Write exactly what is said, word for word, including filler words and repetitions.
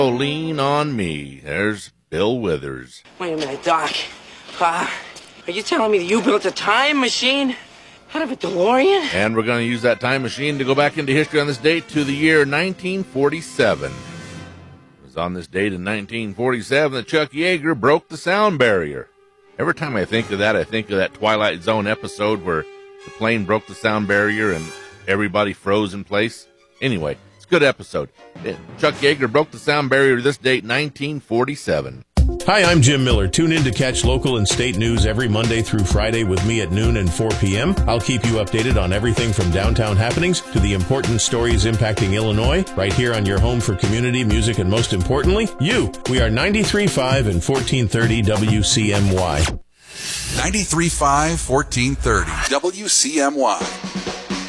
Lean on me. There's Bill Withers. Wait a minute, Doc. Uh, are you telling me that you built a time machine out of a DeLorean? And we're going to use that time machine to go back into history on this date to the year nineteen forty-seven. It was on this date in nineteen forty-seven that Chuck Yeager broke the sound barrier. Every time I think of that, I think of that Twilight Zone episode where the plane broke the sound barrier and everybody froze in place. Anyway, it's a good episode. Chuck Yeager broke the sound barrier to this date, nineteen forty-seven. Hi, I'm Jim Miller. Tune in to catch local and state news every Monday through Friday with me at noon and four p.m. I'll keep you updated on everything from downtown happenings to the important stories impacting Illinois, right here on your home for community, music, and most importantly, you. We are ninety-three point five and fourteen thirty W C M Y. ninety-three point five, fourteen thirty W C M Y.